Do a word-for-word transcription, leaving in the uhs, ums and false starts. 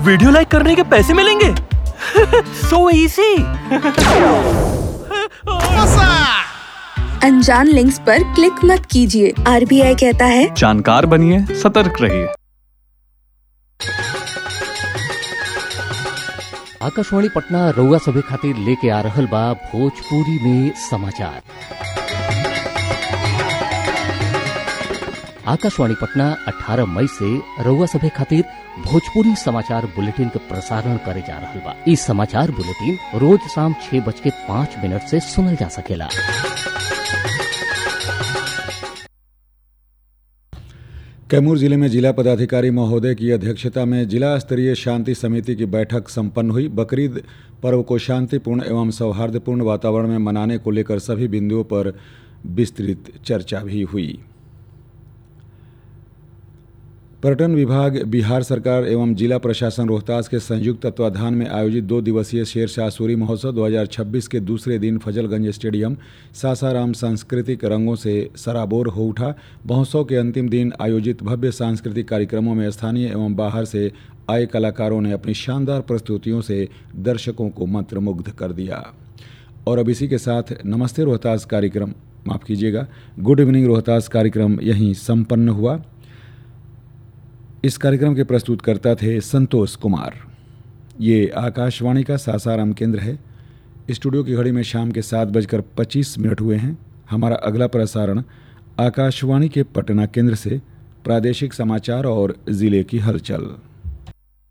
Video लाइक करने के पैसे मिलेंगे। So easy. अनजान लिंक्स पर क्लिक मत कीजिए। आरबीआई कहता है जानकार बनिए, सतर्क रहिए। आकाशवाणी पटना रउआ सभे खातिर लेके आ रहल बा भोजपुरी में समाचार। आकाशवाणी पटना अठारह मई से रउआ सभे खातिर भोजपुरी समाचार बुलेटिन के प्रसारण करे जा रहल बा। इस समाचार बुलेटिन रोज शाम छह बज के पाँच मिनट से सुनल जा सकेला। कैमूर जिले में जिला पदाधिकारी महोदय की अध्यक्षता में जिला स्तरीय शांति समिति की बैठक संपन्न हुई। बकरीद पर्व को शांतिपूर्ण एवं सौहार्दपूर्ण वातावरण में मनाने को लेकर सभी बिंदुओं पर विस्तृत चर्चा भी हुई। पर्यटन विभाग, बिहार सरकार एवं जिला प्रशासन रोहतास के संयुक्त तत्वाधान में आयोजित दो दिवसीय शेरशाह सूरी महोत्सव दो हज़ार छब्बीस के दूसरे दिन फजलगंज स्टेडियम सासाराम सांस्कृतिक रंगों से सराबोर हो उठा। महोत्सव के अंतिम दिन आयोजित भव्य सांस्कृतिक कार्यक्रमों में स्थानीय एवं बाहर से आए कलाकारों ने अपनी शानदार प्रस्तुतियों से दर्शकों को मंत्रमुग्ध कर दिया। और अब इसी के साथ नमस्ते रोहतास कार्यक्रम, माफ़ कीजिएगा, गुड इवनिंग रोहतास कार्यक्रम यहीं संपन्न हुआ। इस कार्यक्रम के प्रस्तुतकर्ता थे संतोष कुमार। ये आकाशवाणी का सासाराम केंद्र है। स्टूडियो की घड़ी में शाम के सात बजकर पच्चीस मिनट हुए हैं। हमारा अगला प्रसारण आकाशवाणी के पटना केंद्र से प्रादेशिक समाचार और ज़िले की हलचल।